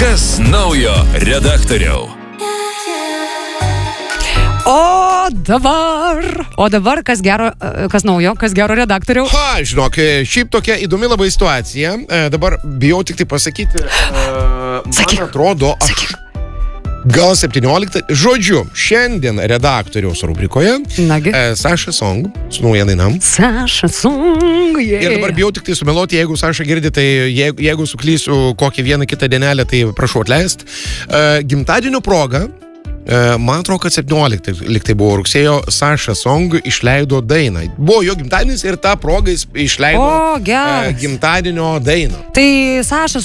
Kas naujo redaktoriau? O dabar kas gero, kas naujo, kas gero redaktoriau? Žinok, šiaip tokia įdomi labai situacija. Dabar bijau tik tai pasakyti. Man atrodo, gal 17. Žodžiu, šiandien redaktoriaus rubrikoje Saša Song su nauja daina. Saša Song, Ir dabar bijau tik tai sumeluoti, jeigu Saša girdi, tai jeigu suklysiu kokią vieną kitą dienelę, tai prašau atleist. Gimtadienio proga, man atrodo, kad 17, lyg tai buvo rugsėjo, Saša Song išleido dainą. Buvo jo gimtadienis ir tą progą jis išleido gimtadienio dainą. Tai Saša